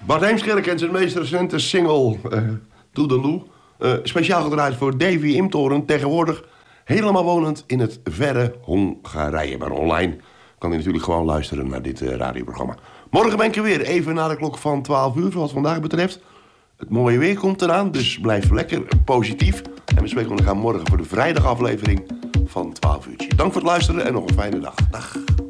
Bart Heemskerk en zijn meest recente single Toedeloe. Speciaal gedraaid voor Davy Imtoren. Tegenwoordig helemaal wonend in het verre Hongarije. Maar online kan hij natuurlijk gewoon luisteren naar dit radioprogramma. Morgen ben ik er weer, even na de klok van 12 uur, zoals vandaag betreft. Het mooie weer komt eraan, dus blijf lekker positief. En we spreken elkaar morgen voor de vrijdagaflevering van 12 uurtje. Dank voor het luisteren en nog een fijne dag. Dag.